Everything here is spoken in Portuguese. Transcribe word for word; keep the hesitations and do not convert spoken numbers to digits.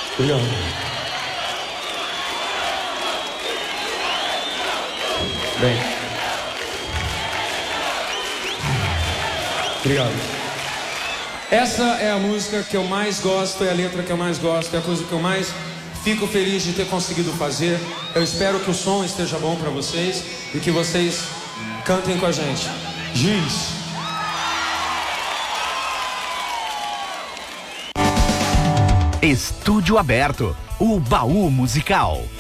Obrigado. Bem. Obrigado. Essa é a música que eu mais gosto, é a letra que eu mais gosto, é a coisa que eu mais fico feliz de ter conseguido fazer. Eu espero que o som esteja bom pra vocês e que vocês cantem com a gente. Giz. Estúdio Aberto, o baú musical.